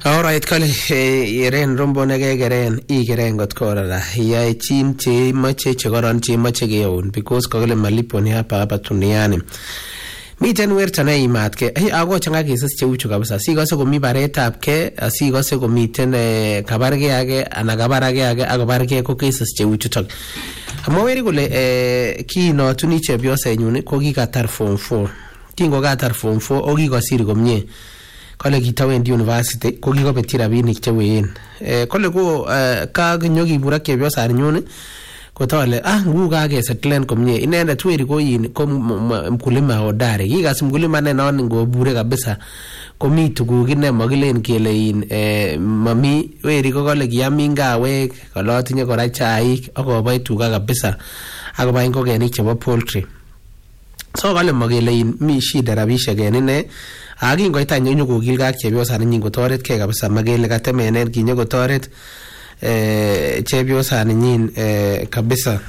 Alright, kale yeren rombo negegeren igeren got korala yae chin che mache chegoron che mache geun because kagale malipo ni hapa duniani. Miten wertana imatke ago changa cases che uchu kabisa sigose komi baretab ke sigose komiten kabarge age ana kabarage age agobarge ko cases che uchu tok amoweri kole kino tuni chebiosa enyune ko kikatar form 4 kingo katar form 4 okikosir komie kole kitawendi university ko kikobetyi rabinik chewen kole ko ka nyokibura chebiosa enyune kotole ngu kakesetlen komie inendet weri ko yin ko mkulima hodari kikas mkulima nenon ngobure kabisa komi tuguk ine makilen kele yin mami weri ko kole kiamin kawek kolotinye kora chaik akobai tuga kabisa akobai ngokenik chebo poultry so kale makele yin mi shida rabishek en ine akingoita nyokokilgei ak chepyosa nenyin kotoret ke kabisa makele katemenen kinyo kotoret chepyosa nenyin kabisa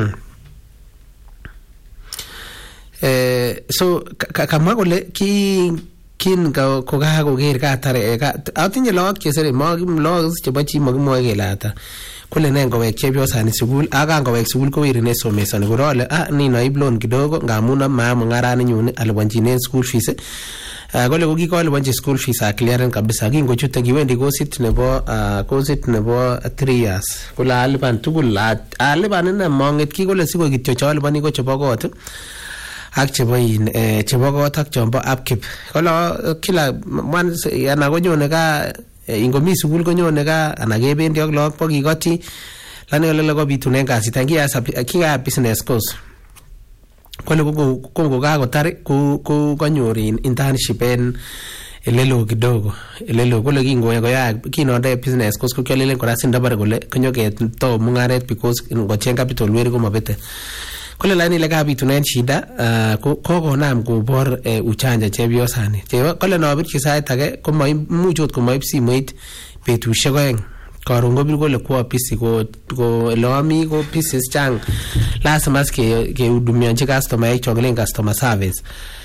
so kamwa kole kin ko kakoker katare atinye lagok chesere lagok chebo chi makimwoe kele ata kole nen kowek chepyosa ni sukul akangowek sukul kowirine somesoni korole ni naib loan kidogo ngamun maamu ng'araninyun aliponchinen school fees kole ko kikoliponchi school fees a clearance kabisa kingochute kiwendi coursit nebo 3 years kole alipan tugul alipan ine monget kikole siko kityo chalipani ko chebo kot ak chebo kot ak chombo upkeep kole kila ana konyone ka ingomi sukul konyone ka ana kebendi ak lagok pokikoti lani kole ko bitunen kasit kiya business course kole ko kakotar ko kanyor internship en elelo kidogo elelo kole kingoya kinonde business course ko kyalelen kora sindabare kole konyoke to mungaret because ngochen capital weri ko mabete kole lani le kabitunen shida ko konam kobor uchanja chepyosani kole nobirchi sait age ko maimuch ot komaib simoit betushek oeng karon kobir kole kwa pisi ko loami ko pieces chang lazima ke hudumianchi customer ekchonglen customer service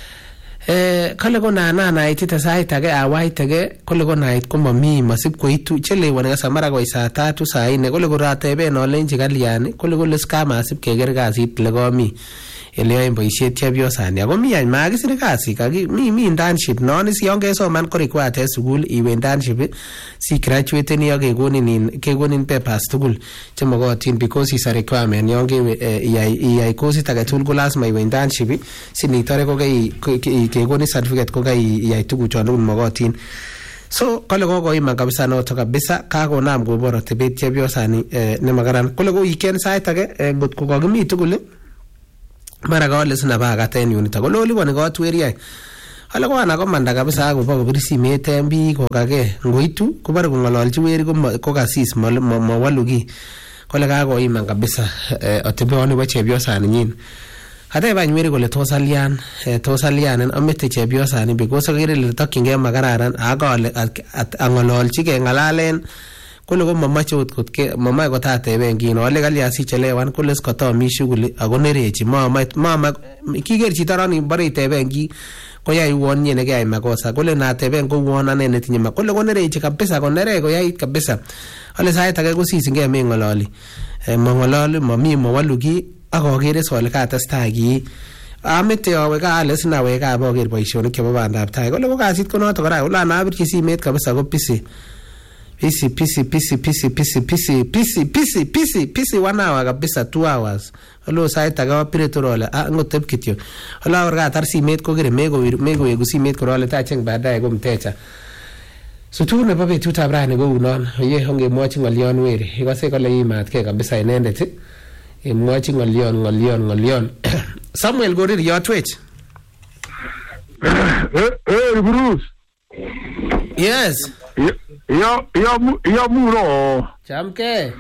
kole ko nana itite sait age await age kole ko nait ko mami masib koitu chelewani kasa mara ko saa 3 saa 4 kole ko rateben olenji kalian kole scam asib keger kasit le komi ele en boisiet chepyosani ako mi any makisir kasi mi internship non is yon kesoman ko required school iwe internship si graduate ni kekonin papers tugul chemogotin because is a requirement yon ke iyai course age tugul ko lazima iwe internship si nitore ko kekonin certificate ko iyai tuguk chon tugul mogotin so kole kokoiman kabisa noto kabisa kakonam kobor atebet chepyosani nemakaran kole ko weekend sait age ngot ko kakimi tugul mara kawale sina bagaten unit ko loli woni ko tweriai ala ko ana ko manda kabisa ko bako birisi metembi ko kage ngoitu ko bar ko ngololchi weri ko kasis mawalugi kole kako iman kabisa atebe oni bo chepyosani nyin hata ba nyweri kole tosalian en amete chepyosani because agere le takinge makararan akole angololchi ke ngalalen kole ko mamache ot ke mama ko tateben kino ale kali asichelewan kole skotomi shughuli ako nerechi mama kiger chitarani bare teben ki ko yai won yene ke ay makosa kole na teben ko won ane netinye ma kole ko nerechi kabisa ko nere ko yai kabisa ale sait age ko sisinge me ngololi mangololi mami mawalugi akogere sole ka testai ki amete awe ka ale sina we ka boger boisionik chebo bandab tai kole ko kasit ko noto kora ula na abirchi simet kabisa ko pisi 1 hour kabisa 2 hours alo sait aga piretorole ngotep kityo ala orga tar simet ko gere mego yegu simet ko role ta cheng baadaye ko mtecha so tu ne babe tuta brane go unon ye honge mwachi ngalion weri ikase kole imat ke kabisa inendet mwachi ngalion Samuel Gorir your twitch hey Bruce yes yo muro chamke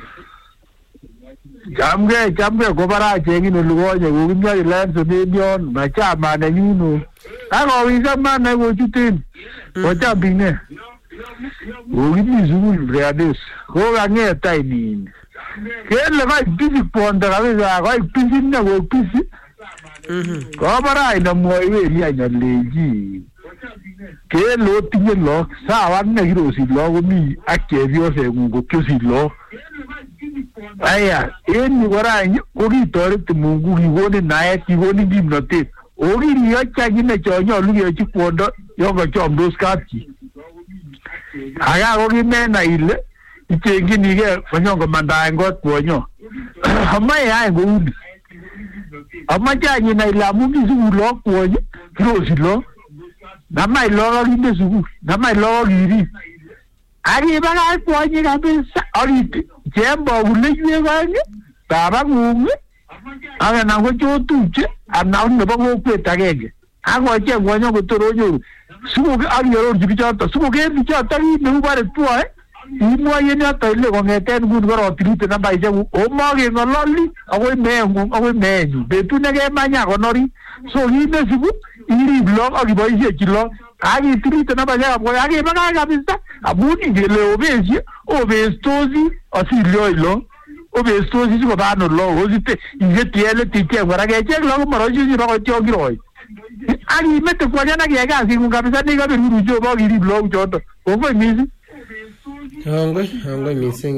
ko bara chengin lugonye ko kimya land so million ma chama na nyuno ako wiza mana go chutin ko chambine o gimi zulu reades ko gange tainin kele vai bisi ponda kabisa vai bisi na go bisi ko bara ina moyo ri anya leji Kelo tinye lo sawa ne kirosi lo komi ak chepyosengung kopchosi lo. Aya en kora ko kitoret Mungu kikonin naet kikonin kimnotet. Okiriyocha kine chonyolu keyochi kwondo yon kachomdos kapchi. Aka ko kimena ile ichenginige konyon komandaen kot kwonyo. Amaye yae kouni. Amache anyina ile amu mi sukul lo kwonyo kirosi lo. Namai lo kinde sukul. Namai lo kirib. Akibakach kwonyi kabisa. Akit chembo kuleiwek aeng baba ngung anan ko chotupche anan nebo kokwet agenge. Akoche kwonyo kotoronyoru. Sukuk akiororchi bichoto. Sikuker bichoto kit neu bare twoe. Imwoyen yoto ile kong'eten nguni korotirite nambaishek omokeng'ololi akoi meengung akoi meenyu betut nekemanya konori so kinde siku irib lok akiboisiechi lok akitirite nambaishek ab koi akibakach kabisa amun ingele obestosi asilioi lok obestosi sikoba ano lok osite ingetiele ticheng kora kecheng lok komoroisichi bakotyon kiroi akimete kwonyon akiyai kasingung kabisa nekabir kuruchobo akirib lok choto kongoi missing. Hongoi missing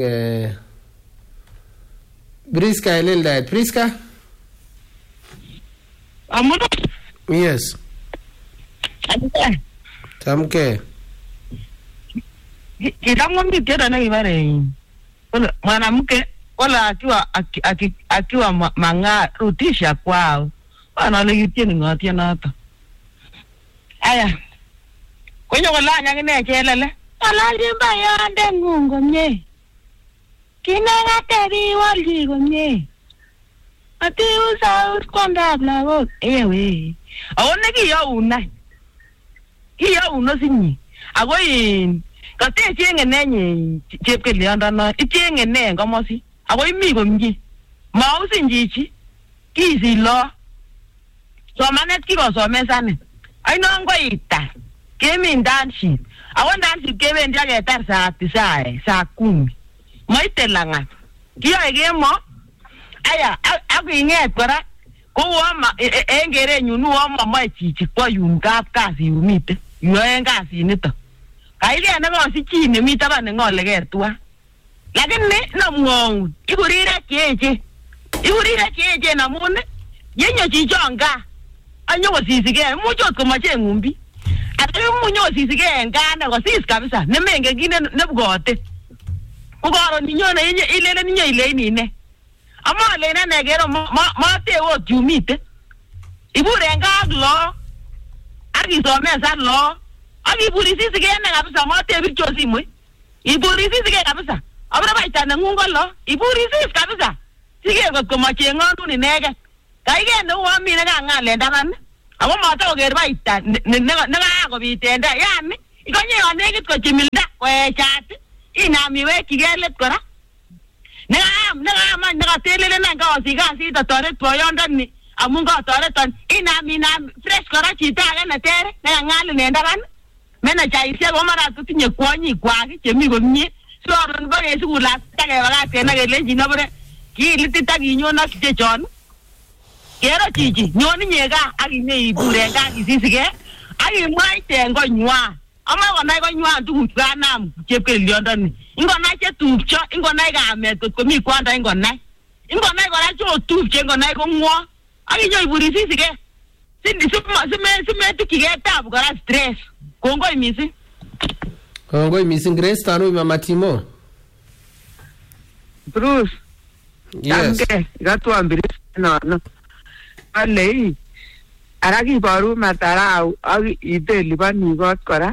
Priska Elildat. Priska? Amuno? Yes. Tamke. Kitamwambia tena na ibare. Mwanamke wala akiwa manga rutisha kwao. Bana le yitini ngatia nata. Aya. Kwenye wala nyangine chelele. Alalimba yande ngungo mye. Kinanga teri walji mye. Ati usa uskonda blabo. Ewe. Awone ki yo unai. Ki yo uno sinyi. Agoi kate chenge nenye chepke lianda na. Ichenge ne ngomosi. Agoi mi gomji. Mausi njichi. Kisi lo. Somanet kiko somesane. Aino ngoi ita. Kemi ndanshi. Awon dansi kewe ndia getar saa 9 saa 10. Moite langa. Kiyo egemo. Aya, aku inget kora. Ko wama engere nyunu wama mai chichi kwa yungap kasi umite. Yoen kasi nito. Kaile na ko si chine mita ba ngole gertua. Lakini na mwong. Ikurira kieje. Ikurira kieje na mune. Yenyo chichonga. Anyo wasisige mucho komache ngumbi. Ati munyo sisige ngana ko sis kabisa nemenge gine nebgote ugoro ninyona ilele ninyo ile nine ama le na negero ma te wo jumite ibure ngaglo ari so mesa lo ari buri sisige na kabisa ma te bicho simwe iburi sisige kabisa abra baita na ngungolo iburi sis kabisa sige ko machengo ni nege kaige no wa mi na ngale ndaran Amo mata oger baita nega ko bitenda yani ikonye onegit ko chimilda ko echat inami we kigelet kora nega man nega telele nanga osigasi to toret boyondoni amun ko toreton inami fresh kora chita aga na tere nega ngali nendaran mena chaise ko mara tutinye kwonyi kwaki chemi komie so ron ba yesugulat tage bagate na gelenji nobre kilitita ginyona kichechon Kero chichi, nyoni nyega, agine ibure nga kisisige, agi mwaite ngo nywa. Ama konai ko nywa tukuk nam chepke liondoni. Ingo nai che tupcho, ingo nai kamet kot komi kwanda ingo nai. Ingo nai kora cho tupche ingo nai ko ngwo. Agi nyo iburi sisige. Sindi sume tukige tabu kora stress. Kongoi missing. Kongoi missing Grace tanu mama Timo. Bruce. Yes. Tamke, gatuambiri no. Ale araki baru matarau agi ideli bani got kora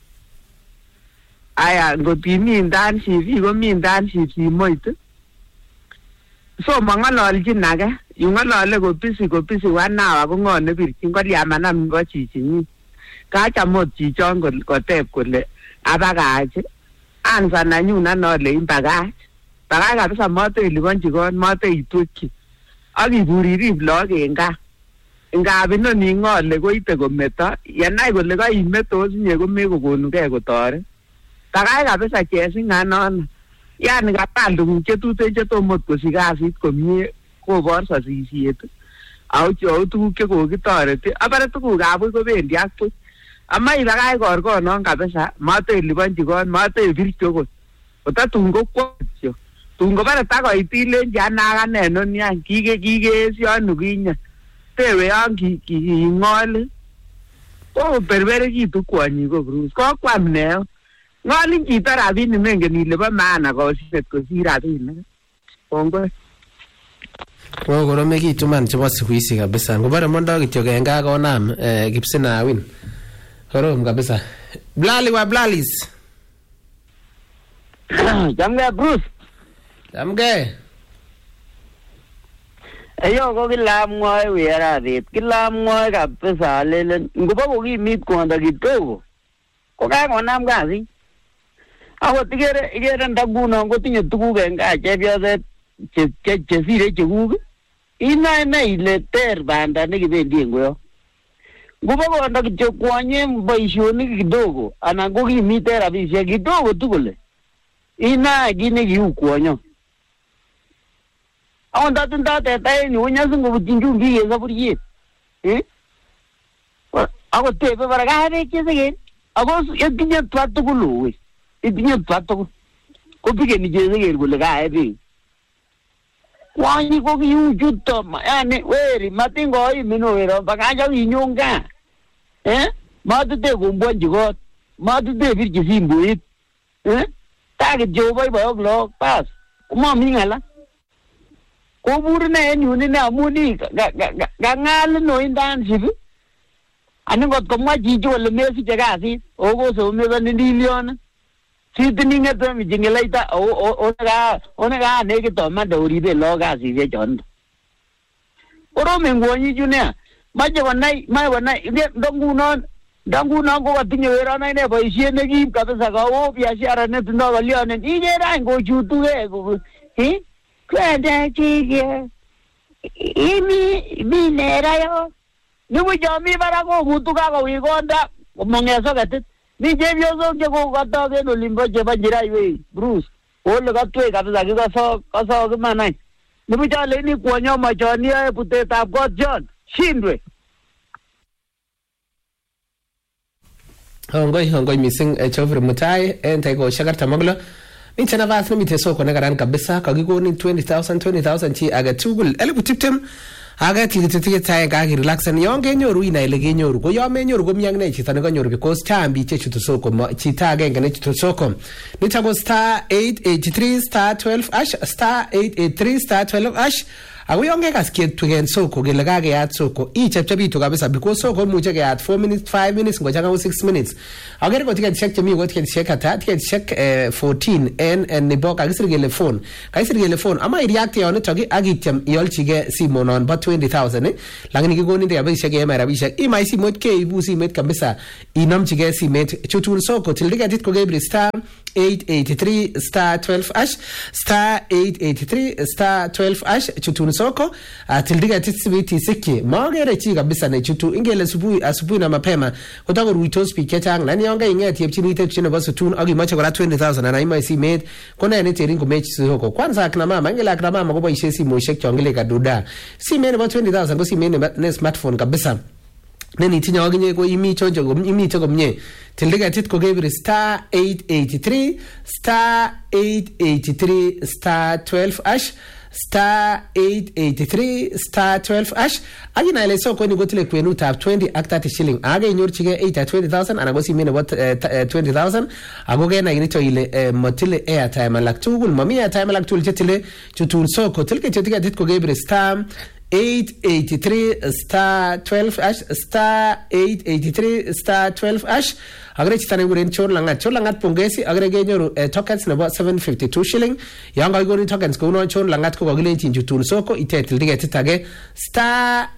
aya ngotimi ndan CV ko mi ndan CV moite so mangalolji nage yungalole ko busy wana ko ngone birkin ko yamanam ko chichi ka chamot chichon ko tep kole abagaje anza na nyuna nole imbagaj bagaga kabisa mote iligonji gon mote ituki Agi buririb log enga. Nga bino ni ngole koite kometo. Yanai kole kaimetos nye komekokonu kotore. Takai kabisa chesi nganon. Yani kapal tukuk chetuten chetomot kosich kasit komie kobor sasisiet. Au tukuk chekokitoreti. Abare tukuk ab buch kobendi ak buch. ama ibakach korkonon kabisa mateiliponji kon matebirchi okot kotatun kokwotyo tun kobare takoit ilenji anakane nonian kikeesyon ukinye tewe yon king'ol ko berberikitu kwonyi ko Bruce kokwam neo ng'olin chito rabinik mengen ile bo maana koshinet kosir rabinik kongoi koromekitu man chebo siku hizi kabisa ngobare mondo kityo en gaa konam kipsinawin korom kabisa Blali wa Blalis chamge Bruce chamge Eyo ko kilamwoe werarit kilamwoe kabisa lelen ngobo kokimit kwondo kidogo ko kakonam kasit akot ikere ndagunon kotinye tuguk en gaa chepyoset chesire chekuk inae ile ter banda nekibendi en koyo ngobo kondo kityo kwonye boisionik kidogo anan ko kimite rabisiek kidogo tugul inae kit nekiu kwonyo Onda tunda teta en yu nyasin kobutyin chumbik en saburiet ako tebe bara kaabek cheseken ako itinye twa tugul owe itinye twa tugul kopikeni cheseken kole kaebek kwonyi ko kiu chuto yani weri matingoimin owero bakacha kinyon gaa matute kombwanchi kot matute birchi simboit takityo boiboyok lok bas komomi ng'ala kobur ne en yun ine amun kang'al no internship ani ngot komwa chichi kole mesiche kasit okosomesoni ndilion sitini ng'ete michingeleita one ka nekit omande oribe lok kasisiek chondo koromen kwonyi chu nea mache konai ndangunon ko katinye weron ine boisiet nekim kabisa kawo biashara netindoi kolyonen ikere any kochutukei kwenda chike imi nerayo nibucho mi barak kobutu kakowikonda komong'e soketit mi chepyosok chekokotok en olimbo chebo njiraiwei Bruce ole katwei kabisa kikosok iman any nibucho leini kwonyo machon yoe butetab kot John shindwe Hongoi missing Geoffrey Mutai en taikoshek 46 Miten nafasi mite soko ne karan kabisa kakikonin 20,000 chi age tugul 20,000 age tikitike tae ka relaxen yon kenyoru ina ile kenyoru ko yon menyoru ko miang ne chito ne kanyoru because chambi che chuto soko chita agenge ne chuto soko nitako star 883 star 12 ash star 883 star 12 ash ako yonke kasket tugen soko gele kakeyat soko ichepchepitu kabisa because soko muche keyat 4 minutes 5 minutes ngochanga 6 minutes agere ko ticket check chemi ko ticket check ata ticket check 14 en nebo kakisir gele phone ama react yon togi akityem iolchige simonon ba 20,000 lakini kikoni ndia babishek ema rabishek ima simot ke ibu simet kabisa inomchige simet chutun soko tildigatit ko gebri star 883 star 12 ash star 883 star 12 ash chutun soko tildigatit sibiti siki magere chi kabisa ne chutu ingele asubuhi na mapema kutako ruitos piketang nani yonga ingeti yepchini chine basu tun agi mache kora 20,000 na ima simet kona ne tering ko mechi soko kwanza akina mama ingela akina mama ko boishe simoshek chongele kaduda simet ba 20,000 ko simet ne smartphone kabisa neni tinya waginye ko imi chonjo komye tildigatit ko gebri star 883 star 883 star 12 ash star 883 star 12 ash agina ile soko ni gotile kwenu tab 20 ak 30 shilling age nyorchige 820,000 ana gosi mine what 20,000 agoge na inito ile motile airtime alak tugul mami airtime alak tugul chetile chutun soko tilke chetigatit ko gebri star 883 star 12 ash star 883 star 12 ash agre chitane guren chor langat pongesi agre genyoru tokens nebo 752 shilling yanga igoni tokens ko no chor langat ko gilenchin jutun soko itetil digetit age star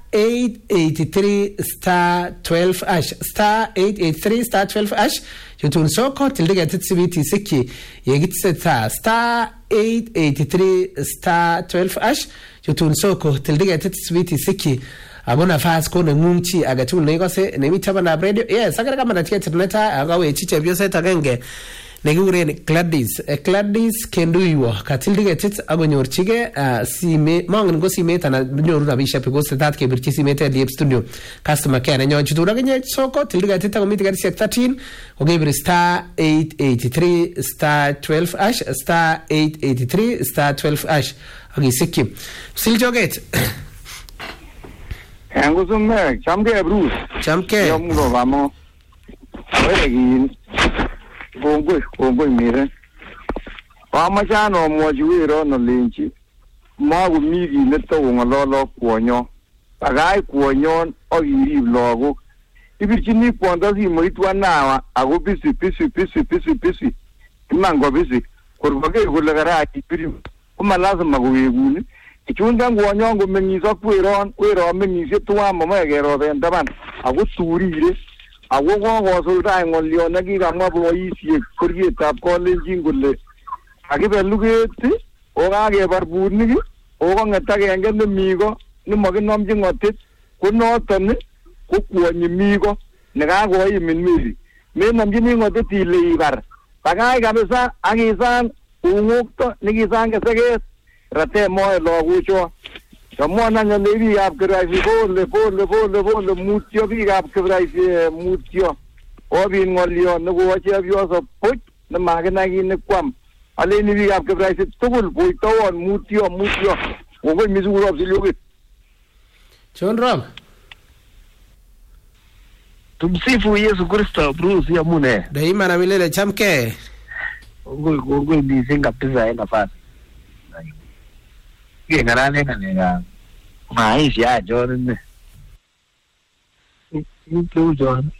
883 star 12 ash star 883 star 12 ash jutun soko tildigetit sibiti siki yegitseta star 883 star 12 ash jutun soko tildigetit sibiti siki agona fast ko ngumchi agatul ne gose ne mitaba na radio yes agara kama na ticket neta agawe chiche byose tagenge nekikuren Gladys Kenduiwo katil tiketit akonyorchigei simet mangen ko simet anan nyoru rabishek because tetat kebirchi simet en Liep Studio customer care nenyon chutur akinye soko til tiketit akomi tiketishek 13 okebir star 883 star 12 hash star 883 star 12 hash akisikyi siljoget Engusume chamke Bruce chamke yomulo vamo awegi kongoi mire pamachano mojuiro no linchi magu migi neto ngololo kwonyo agai kwonyon ogirib logo ibirchini kwondo si moitwa nawa ago bisi imango bisi kurboge kole karati pirim kuma lazima kuweguni ichunda kwonyo ngo mengiso kweron mengise tuwa mama gero den taban ago surire ago gosulta ngolyo nekikamwa boisiek korietab kolenjin kole akibelugeti okakebar bunik okong'et agenge nemigo nemakinomchi ng'otit ko noton ko kwonyi migo nekakoimin miri menomchini ng'otit ile ibar bakach kabisa akisan ung'ukto nekisan keseket rate moe lagocho kamwana ng'ale biikab Kibraisi pole mutyo biikab Kibraisi mutyo obit ng'olyo nekowo chepyoso puch nemakinai kit nekwam aleni biikab Kibraisi tugul buitowon mutyo kongoi mising urop Silioget John Rob tumsifu Yesu Kristo Bruce yamune daima na milele chamke kongoi mising kabisa en nafasi ngarane kanega maisha ya John ni John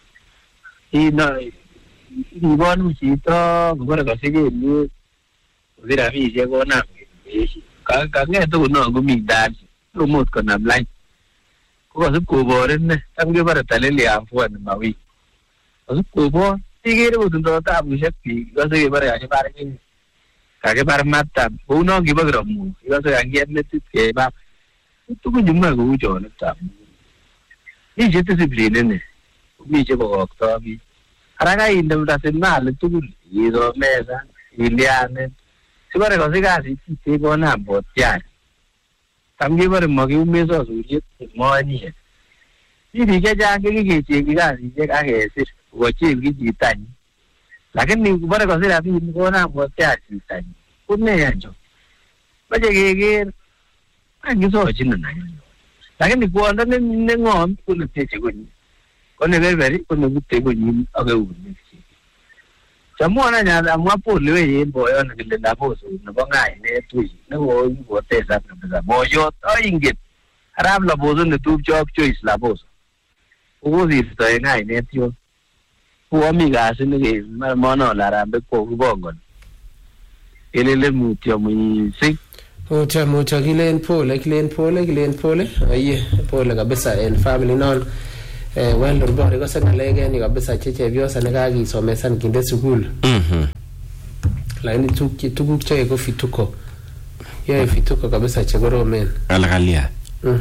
ibonu chito ngora kasige ni zira mishe kona kangeto kuno ngumidad lumot kona blind ko kubore ne tamge bara taleli afwan mawi kubor tigere butundo tabu shakti kasige bara ya bara ni kage bara matta uno gibagramu iwaso yangiet netike ba tuku nyuma ko John tabu ni jete discipline ne mi je bokto bi aranga indem rasenal tugul yido meza iliane sibare kosigasi tiko nambo tian tamge bare magi umeso suriet moani ni ke jange ki chegasi je akesir wochil ki jitani lakini bare kosira bi ko nambo tian jitani kunne yanjo baje geger angiso chinna lakini kuonda ne ngom kunne teche kunni kone beri kone butte kunni ageuni Chamona nya amwapole we boyo ngile ndaboso nabongai ne tui no ngoteza kabisa boyo ingit arab la bozo ne tu job choice la bozo uzi sto ngai ne tio amiga sine mono la rambe ko bongon elele mutio mu sik mucha kilen pole aye pole kabisa en family non well rubari ko sangalege ni kabisa cheche vyosa nekakisomesan kinde sukul lakini tukuk che ko fituko ye fituko kabisa chekoromen alakalia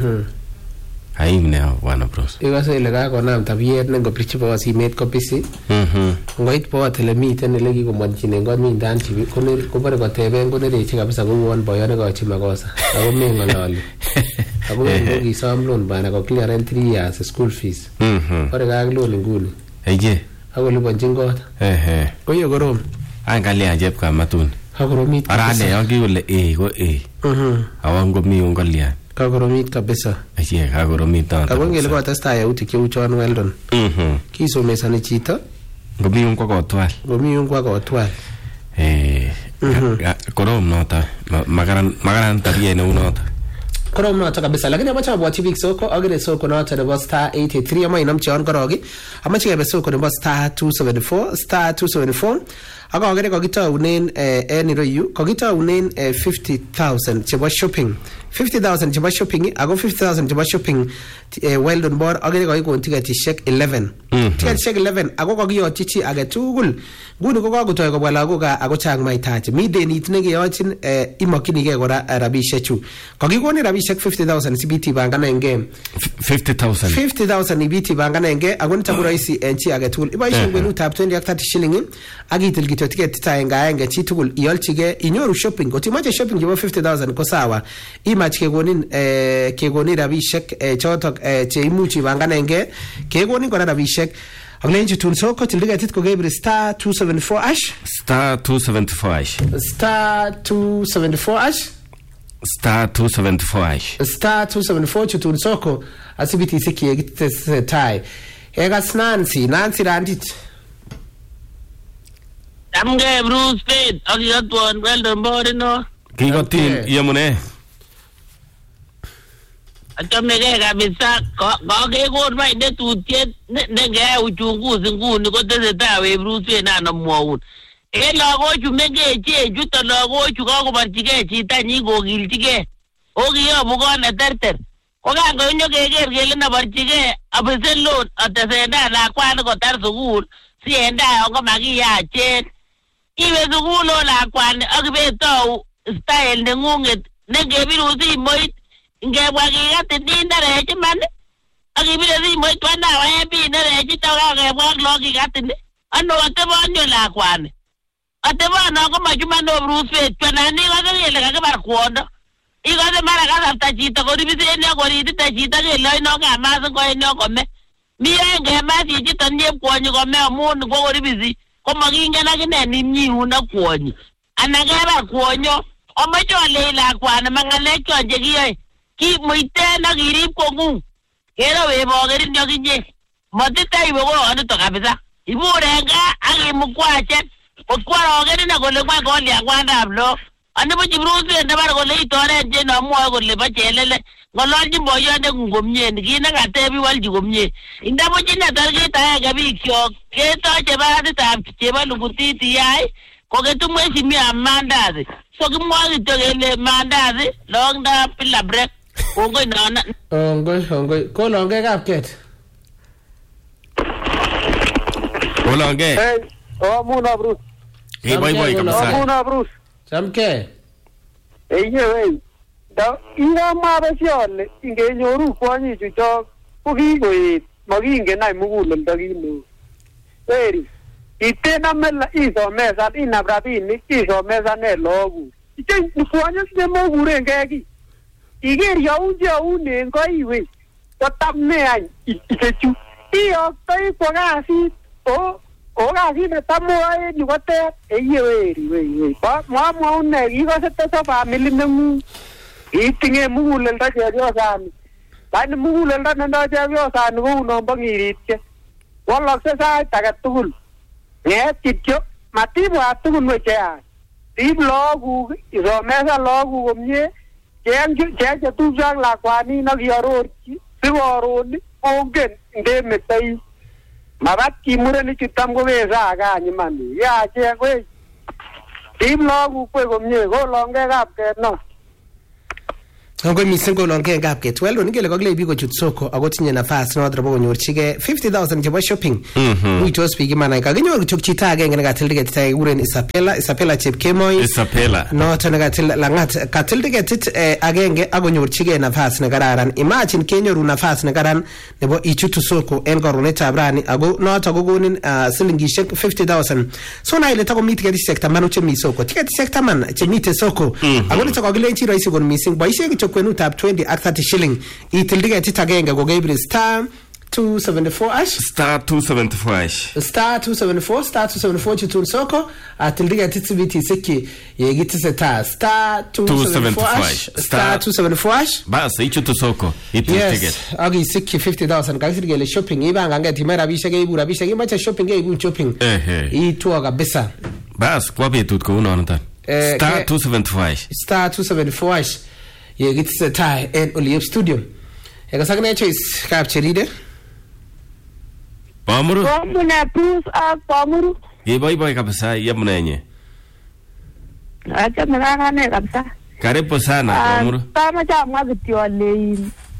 aimne wana bros ikase ile kakonam tabiet nengopirchi bo simet ko busy ngoit bo telemiten ile kikomwanchinen kot mi ndan TV kobore koteben konereche kabisa kouon boyone kochi makosa ako mengololi ako kisom loan bana ko clear 3 years school fees ore kak loan nguni eje ako lipanchin kot koyo korom angalia jeb kamatun akoromit arane yangi kole ko awan komi ungalia kakoromit kabisa eje kakoromit ta ako ngele ko testa yautik cheu chon Weldon kisomesani chito ngomi un kwa kotwal korom nota magaran tabie ne unota korom nota kabisa lakini amacha abwati big soko agere soko nota nebo star 83 ama inamchi on korogi amache kebe soko nebo star 274 aga agere kokitaunen en iroyu kokitaunen 50,000 chebo shopping 50,000 chebo shopping ako 50,000 chebo shopping Weldon Bor agere kokikon tiketishek 11 tiketishek 11 ako kokiyotchi chi age tugul nguni ko kakotoi kobwa lagok ako chang maitaji mi denit nekeyochin imokchinigei kora rabishek chu kokikoni rabishek 50,000 sibiti banganenge 50,000 ibiti banganenge ako nito ko rahisi en chi age tugul iboishe kwenutab 20 ak 30 shilling akitil kityo ticket aenge chi tugul iolchige inyoru shopping. Kotimache shopping chebo 50,000 ko sawa. Imach kegonin rabishek chotok che imuchi banganenge kegonin kora rabishek. Aglenji tun soko til ticket ko gebri star 274 ash Star 274 ash. star 274 ash Star 274 ash. star 274 chutun soko asibiti sikie gites tai. Egas Nancy Randit. Amge Bruce Pitt, akiyatwon Weldon Borino. Kikotin yamune. Achamegei kabisa kokekon bai netutiet nekeyai uchunguzi nguni kotesetai wei Bruce Pitt nanomwoun. En lagochu mengechen chuton lagochu kakoborchigei chitanyin kokilchigei. Okiyobu kot neterter. Kokangonyo keker kele naborchigei abesen loan atesentai lakwani kotar sukul si en tai yon komakiyachen. Iwe sukul o lakwani ak ibetou style neng'ung'et nengebiru simoit ngebwa kikatin nerech iman ak ibire simoit wanawa en bii nerech kakebwa ak lagok kikatin ano atebonyo lakwani. Atebono komachumano Bruce Pitt anan ikose kele kakibar kwondo. Ikose mara kasarta chito koribisen yo koritite chito kele oino kamasin ko en yo kome. Mi oeng kemas chichiton chepkwonyi kome amun kokoribisi komakingen akine nimnyiun ak kwonyi. Anan kebar kwonyo omoche olei lakwani mang'alek chon chekiyoe. Kimuiten ak kirib kong'ung. Kero webokerin yokinye. Matitei iwe koronito kabisa. Ibur en gaa ak imukwachen. Kotkwarokerin kole kwa kolya kwandab lo. Anibuchi Bruce Pitt nebar kole itoret che nomwoe kole bo chelele. Ng'ololchin boyondeng'ung komie. Kit nekatebi walchi komie. Indabuchi netar kit aenge bikyok. Ketoche batitab chebo lukutiti yai. Koketu mheshimiwa mandazi. So kimwoe kityo kele mandazi longda bila break. Kongoi nona. Ongoi. Kolongei kapket. Kolongei. Hey, muna Bruce. Boy kabisa. Muna Bruce. Chamke. Wey. Da ira mabesiole ingenyoru kwonyichu chok ko kikoet makingen ai muguleldo kinu. Weri. Itenamela isomesan inam rabinik isomesane lagok. Ichen kwonyo sinemokurengei ki. Iker yaunen koiwe kotamne any ichechu. Iyoktoi kwo kasit o kasit netamwoe en yu koter weri wei. Mwamwaun ne kikose teso family neng'ung. Itinye muguleldo chepyosani. Lakini muguleldo nendo chepyosani kou nombo ng'iritye. Walokse sait age tugul. Ng'et kityo matibwat tugun we cheyach. Rib lagokuk isomesan lagokuk komie. Cheng chetupcho ak lakwanin ak iarorchi sikoron kongen ndemetoi. Mabat kimurenichu tam kokesa akany iman. Yache wei. Rib lagokuk kwe komie kolongei kapket no. Ongoi mising kolongei kapket. Well, ngele kokile biik kochut soko ako tinye nafas noto nebo konyorchigei 50,000 chebo shopping. Muitos biik iman kakinyor kityok chito agenge nekatil ticket kekuren Isabella Chepkemoi. Noto nekatil langat katil ticketit agenge akonyorchigei nafas nekararan. Imagine kenyoru nafas nekaran nebo ichutu soko en karonetab rani ako noto kokonin silingishek 50,000. So na ile takomi ticketishek 10 chemi soko. Ticketishek 10 chemite soko. Ako nito kakilenchi rahisi kon mising. Boisie kityok kwenutab 20 ak 30 shilling. Itil ticketit agenge kokeibri star 274 ash Star 274 ash Star 274 chutun soko atil ticketit sibiti siki yegitise ta Star 274 ash Star 274 ash Bas ichutu soko itil ticket. Agi siki 50,000 kakisir kele shopping ibanga ngeti mara rabishek eibu rabishek imache shopping eibu shopping. Itua kabisa. Bas kwa betut kou nonoton. Star 274 ash Star 274 ash yegitise ta en Oliep studio. Yakasakne choice kapcheride. Pamuru. Muna Bruce ak Pamuru. Boy kabisa yamunenye. Acha mnakane kabisa. Karibu sana Pamuru. Kama chamwa kityo ale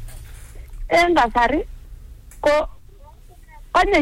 en kasari ko konye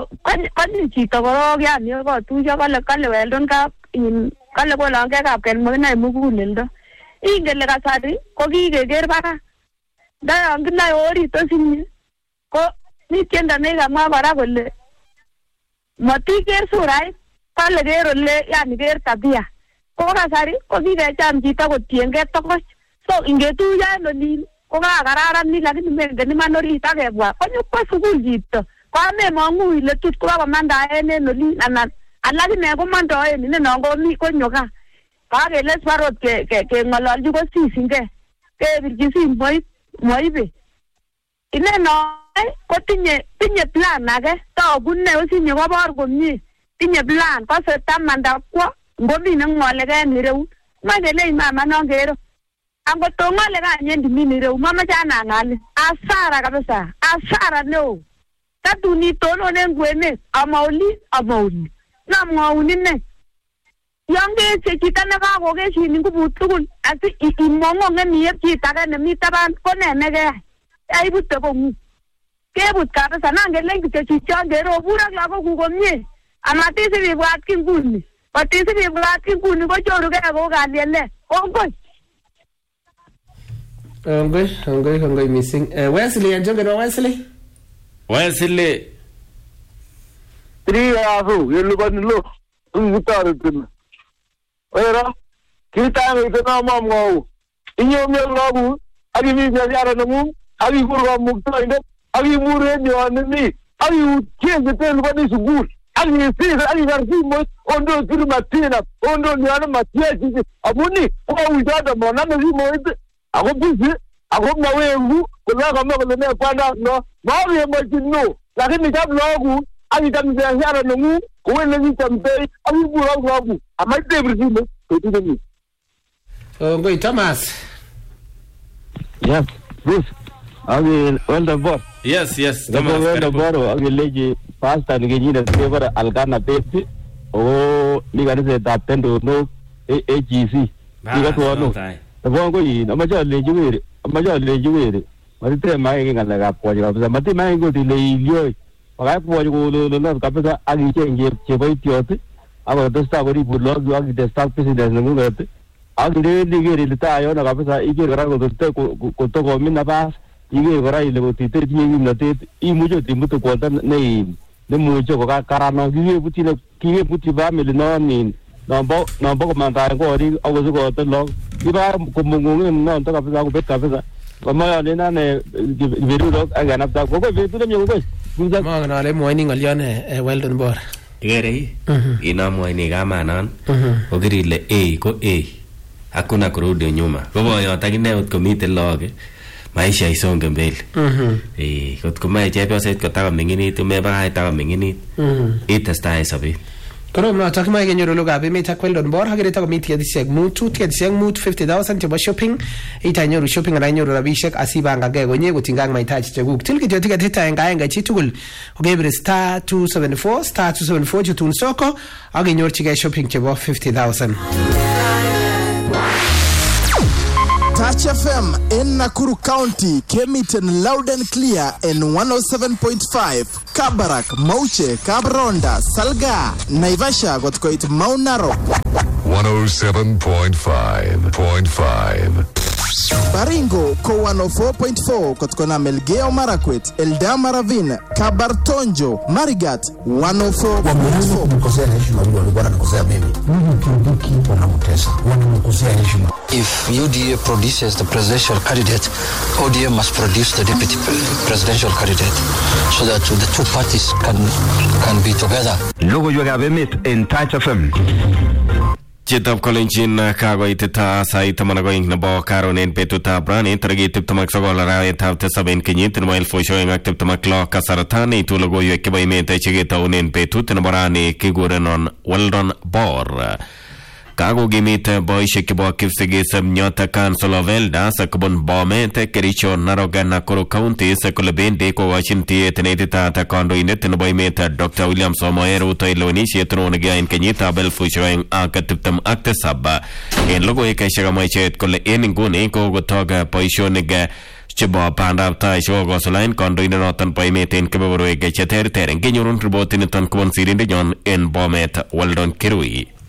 chito korok yani kotuyo kale Weldon kap kale kolongei kapkel makinai muguleldo. Ingele kasari ko kikeker baka. Ndayon kinae orito sinye ko mi tiendo nekamwa kora kole matiker surait kale ker ole yani ker tabia ko kasari ko kikecham chito kotiengei tokoch so ingetuyo en olin ko kakararan lakini mengen iman orit akebwa konyokwo sukul chito ko amemong'u ile tut kokakomandaen en olin anan alak ine komondoen inenon komi konyo kaa kakele sparot keng'ololchi kosisingei kebirchi simoit moibe ineno kotinye plan ake togu ne osinye kobor komie tinye plan kose tamanda kwo ngomi neng'oleke en ireu makele mama nongero angotong'ole kanyendi min ireu mamache anang'alin asara kabisa asara neo tatun itonon en kwenet ama olin namwaun ine yon keche chito nekakokeshin ngubut tugul asi imong'ong'en iyep chit age nemi taban ko ne nekeyai aibute kong'ung kebut kabisa nangelen kityo chichon kerobur ak lagokuk komie amatisib ibwat kinguni kotisib ibwat kinguni kochorugei kou kalyele kongoi Kongoi missing. Wesley, anjongen Wesley. 3 years yelubani lo ngutarutin. Oyera kitang ito na mamngo. Inyo melagu agi mi yara ngu agi kurwa mukta inde agi mure nyoni agi kienge telu bani sugul agi sisa agi garfi mo ondo tiru matina ondo nyana matiaji abuni kwa ujada mona nzi mo ako bisi ako mawengu kwa kama kule kwanda no mawe mo lakini kablogu agi tamzia nungu kuwele ni tamtei agi buragu amaite brisimo tutuni Ngoi Thomas. Yes, this agi wenda bor Thomas wenda bor agi leji pasta ni gejina severa algana peti o liganise tapendo no AGC diga to no bongo yi amaja leji were marite mai ngala ga poji ga mati mai go di leilio pagai poji go lo kapesa agi chenje chebai tiote aba dosta gori bulo agi desta president ngulete agi digeri litayo na kapesa ige gara go dosta ko to go minna bas ige gara ile go titer ji na te I mujo timuto ko tan nei ne mujo ko ka karano gie puti ba mele no ni no bo manda ko ri ago go to lo iba ko mungu no to kapesa go bet kapesa Kama lena ne viru dog agana ta ko viru me ko kunja ma na le moini ngalion Weldon bor igere ina moini kama nan ogirile ko hakuna kurudi nyuma kwa hiyo takine utkomite loge maisha isonge mbele kutkumae chepyoset kotaka minginitu mebaka taka minginit itestai sabit Korom na takima genyo loga be meta Weldon bor hagere ta komiti yadisiek mutu 50,000 chebo shopping itanyoru shopping na nyoru rabishek asibanga ge gonye gutingang mahitaji cheguk tilki jotika teta enga chitugul ogebre star 274 jutun soko agenyor chige shopping chebo 50,000 Touch FM in Nakuru County came it in loud and clear in 107.5. Kabarak, Mauche, Kabronda, Salga, Naivasha got quite Mount Narok. 107.5. Baringo, Ko 104.4, Kotkona Melgeo Marakwet, Eldama Ravine, Kabartonjo, Marigat, 104.4. If UDA produces the presidential candidate, ODM must produce the deputy presidential candidate so that the two parties can be together. Logo you have met in Touch FM. Chitap Kolinjin Kagoitita Saitama going Nabo Karon in Petuta Brani, Targeted to Maxogola, have the Sabin Kinyit and while for showing active to Maclaw Kasaratani to Logo Yakiba Mete Chigetown in Petut and Barani Kiguren on Weldon Bor. Kago gimite boy shikibo kifsigi nyota kansolo velda sa kubon bomete kericho naroga Nakuru County sa kulabende ko Washington tenetita ta kondo inet no boy meta Dr. William Somoero to ilonishi etronega in Kenyita belfushoing akatiptam akte sabba en logo ekashaga maichet kole eningune ko gotoga poishoniga Chibo panda ta shogo solain kondo inotan poimeten keboro egecheter teren genyorun ribotin tan kubon sirinde jon en bomet Weldon Kirui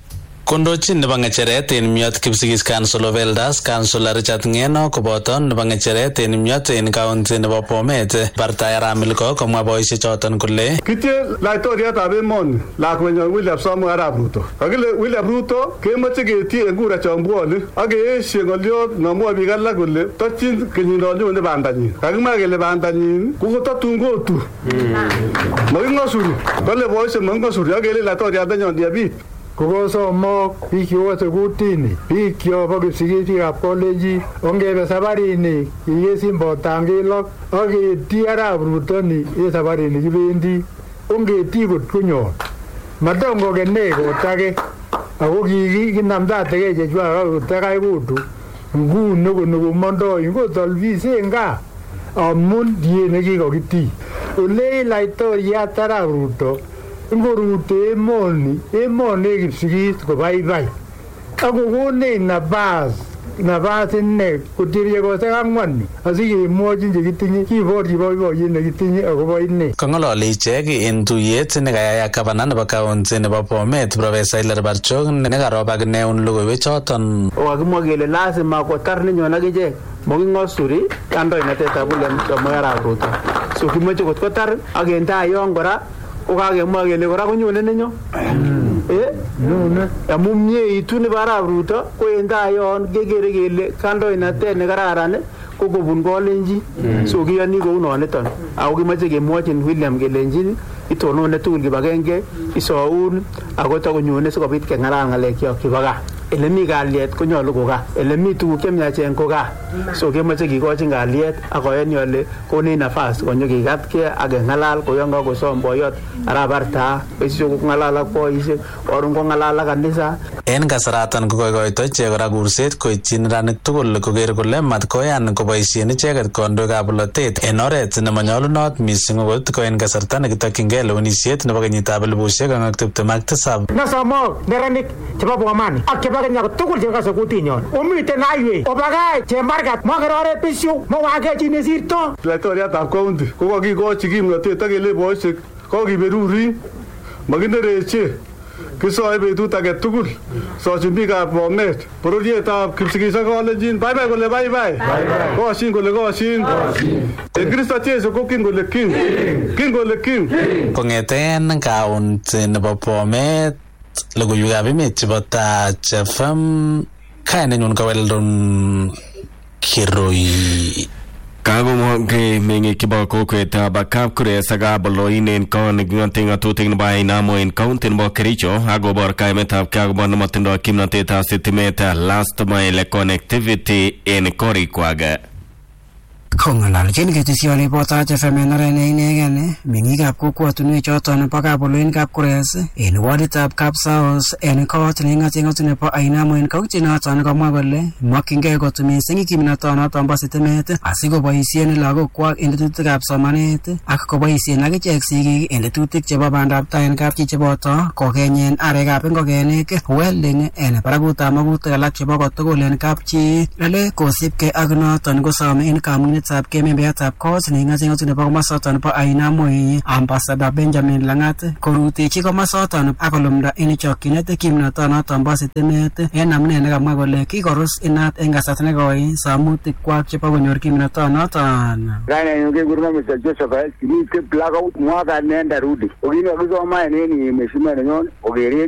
Kondochin nebo ngecheret en Myot Kipsigis Council of Elders, Councilor Richard Ngeno koboto nebo ngecheret en Myot en county nebo Bomet, Bartai Arap Milko komwa boisiechoton kole kitie laitoriatab emoni lakwenyon William Samoei Arap Ruto. Kakile William Ruto kemoche ketie en kura chon bwone ak keeshe ng'olyot nomwoe biik alak kole tokyin kenyino nyone bandanyin. Kakimwa kele bandanyin kokototun kotu. Making'osuri kole boisiek making'osuri ak kele laitoriandenyon Diabit. Kokosomok biik chebo sekutini, biik chebo kipsigisiekab koleji, ongebe sabarini kiyesimbo tangilok ak ketii Arap Ruto ni en sabarini kibendi, ongetii kot konyor. Matom kokene kotage ako kikinamdategei chechwak ak kotakai kutu. Nguni konomondoi kotolvisen gaa amun die nekikokitii. Ole laitoriat Arap Ruto ngorute emoni Kipsigis kobaibai akokonech nabas ine kotirie kosek ang'wan asikemwochin chekitinye kiborchi boiboiyet nekitinye akobo ine. Kong'ololi ichek en tuyet nekayai ak gavana nebo county nebo Bomet Professor Hilary Barchok nekarob ak neun logoiwechoton. Kokimwa kele lazima kotar nenyon ak ichek moking'osuri kandoinatetab William Samoei Arap Ruto. So kimoche kot kotar ak en tai yon kora kokakemwa kele kora konyone nenyo. Amu mieitu nebo Arap Ruto ko en tai yon kekere kele kandoinatet nekararan ko kobun kolenji. So kiyoni kounoniton. Ako kimoche kemwochin William kelenjin itonone tugul kibagenge isoun ako takonyone sikobit keng'alal ng'alekyok chebo gaa. Ele mi kalyet konyolu ko gaa. Ele mi tuguk chemiachen ko gaa. So kemoche kikochin kalyet ak koyoni ole konech nafas konyo kikatkei ak keng'alal koyon kakosom boyot Arap Barta besio kong'alal ak boisiek oron kong'alal ak kanisa. En kasaratan kokoikoito ichek kora kurset koityin neranik tugul koker kole matkoyan koboisien icheket kandoikab bolotet en oret nemanyolunot missing okot ko en kasarta nekitokyingei lewenisiet nebo kenyitab 2027. Nasomok neranik chebo Bomani ak chebo Kenya tugul chekose kutinyon omiten highway obakach chemargat mokerore bisyu mowake nesirto. Laitoriatab county kokakikochi kimnotet ak kele boisiek kokiberuri makinereche kisoe betut age tugul sochin biikab Bomet bororietab Kipsigis ak Kalenjin baibai kole baibai koshin kole koshin en Kristo Jesu ko king kole king kole king. Kong'eten county nebo Bomet logoiwekab emet chebo Touch FM kainenyun ko Weldon Kiroi. Kagomong'e meng'ik chebo kokwetab Kapkures ak Aboloin en kot neking'oten ng'atutik nebo Ainamo en county nebo Kericho akobor kaimetab kei akobo nemotindoi kimnotetab sitimet last mile connectivity en korikwak. Kong'alalchin ketesioni bo Touch FM en oret ne inegen meng'ikab kokwotunwek choton bo Kaboloin Kapkures en waditab Kapsaos en kot neking'oten ng'atutik nebo Ainamo en county noton komwa kole mokyingei kot missing kimnotonoton bo sitimet asikoboisien lagokwak en tetutikab somanet ak koboisien akichek sigik en tetutik chebo bandab tai en kapchi cheboto kokenyen arekab ngokenik welding en barakutab makutik alak chebo kotugul en kapchi lele kosipkei ak noton kosome en kamunetab kemembeatab kot neking'oten ng'atutik nebo komosoton bo Ainamo Ambassador Benjamin Lang'at korutechi komosoton ak kolumda en chokyinet kimnotonoton bo sitimet en amune nekamwa kole kikorus inat en kasarta nekoi samutikwak chebo konyor kimnotonoton. Kainenyu kekurenon Mr. Joseph kimite blackout mwaka nenda rudi. Okini kakisoma en mheshimiwa nenyon okere